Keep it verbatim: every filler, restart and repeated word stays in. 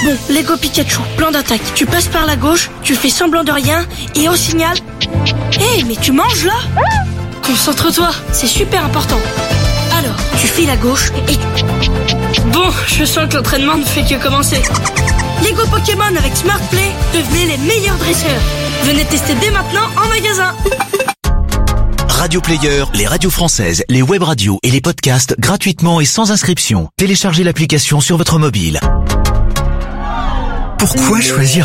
Bon, Lego Pikachu, plan d'attaque. Tu passes par la gauche, tu fais semblant de rien, et au signal... Hé, hey, mais tu manges là? Concentre-toi, c'est super important. Alors, tu files à gauche et... Bon, je sens que l'entraînement ne fait que commencer. Lego Pokémon avec Smart Play, devenez les meilleurs dresseurs. Venez tester dès maintenant en magasin. Radio Player, les radios françaises, les web radios et les podcasts gratuitement et sans inscription. Téléchargez l'application sur votre mobile. Pourquoi choisir